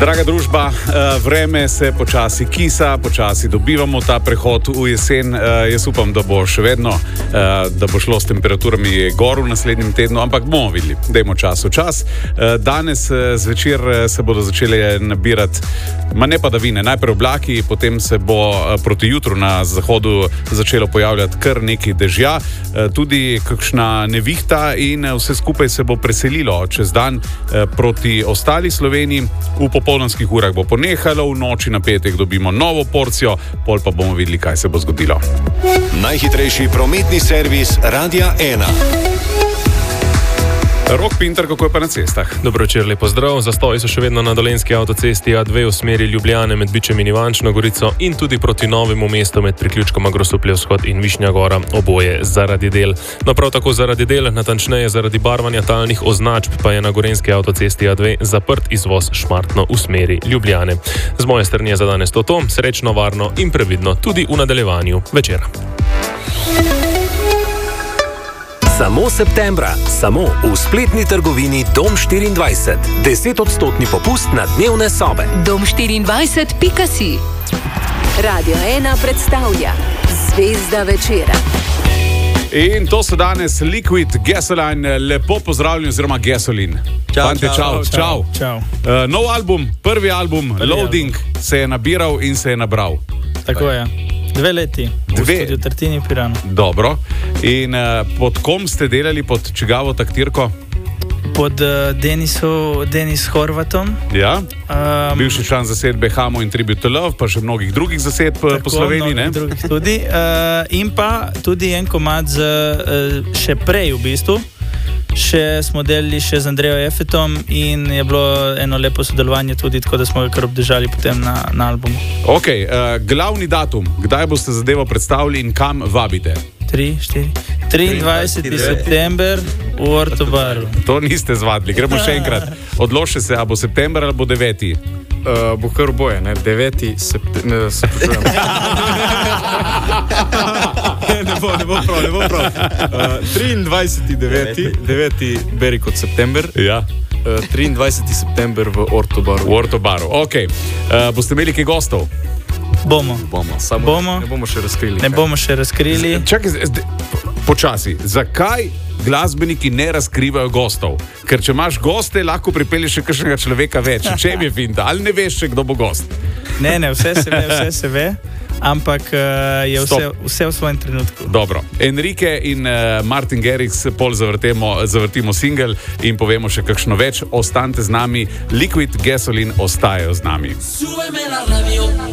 Draga družba, vreme se počasi kisa, počasi dobivamo ta prehod v jesen. Jaz upam, da bo še vedno, da bo šlo s temperaturami gor v naslednjem tednu, ampak bomo videli, dajmo čas v čas. Danes zvečer se bodo začele nabirati, ne padavine, najprej oblaki, potem se bo proti jutru na zahodu začelo pojavljati kar nekaj dežja, tudi kakšna nevihta in vse skupaj se bo preselilo čez dan proti ostali Sloveniji. V popoldanskih urah bo ponehalo, v noči na petek dobimo novo porcijo, pol pa bomo videli, kaj se bo zgodilo. Najhitrejši prometni servis Radia 1. Rok Pinter, kako je pa na cestah? Dobro večer, lep pozdrav. Zastoji so še vedno na dolenjski avtocesti A2 v smeri Ljubljane med Bičem in Ivančno Gorico in tudi proti Novemu mestu med priključkoma Grosuplje vzhod in Višnja Gora, oboje zaradi del. No, prav tako zaradi del, natančneje zaradi barvanja talnih označb, pa je na gorenjski avtocesti A2 zaprt izvoz Šmartno v smeri Ljubljane. Z moje strani je za danes to. Srečno, varno in previdno tudi v nadaljevanju večera. Samo septembra, samo v spletni trgovini Dom 24. 10% popust na dnevne sobe. Dom24.si. Radio 1 predstavlja Zvezda večera. In to so danes Liquid Gasoline. Lepo pozdravljeni, oziroma Gasoline. Čau. Nov album, prvi album, Loading, se je nabiral in se je nabral. Tako je. 2 leti. V studiu Tartini v Piranu. Dobro. In pod kom ste delali, pod čigavo taktirko? Pod Denis Horvatom. Ja. Bivši član zasedbe Hamo in Tribute to Love, pa še mnogih drugih zasedb po Sloveniji, ne? Drugih tudi. In pa tudi en komad še prej v bistvu. Še smo delali še z Andrejo Efetom in je bilo eno lepo sodelovanje tudi, tako da smo ga kar obdržali potem na albumu. Ok, glavni datum, kdaj boste zadevo predstavili in kam vabite? 23. september v Ortobaru. To niste zvadili, gremo še enkrat. Odloči se, a bo september ali bo 9. Bo kar oboje, ne? 9. september, se počujem. Ne bo prav. 23.9. beri kot september. Ja. 23. september v Ortobaru. V Ortobaru, ok. Boste imeli kaj gostov? Bomo. Ne bomo še razkrili. Čakaj, počasi. Zakaj glasbeniki ne razkrivajo gostov? Ker če imaš goste, lahko pripelješ še kakšnega človeka več. Čem je finta? Ali ne veš še, kdo bo gost? Ne, vse se ve. Ampak je vse v svojem trenutku. Dobro. Enrique in Martin Garrix pol zavrtimo single in povemo še kakšno več. Ostanite z nami. Liquid Gasoline ostajajo z nami.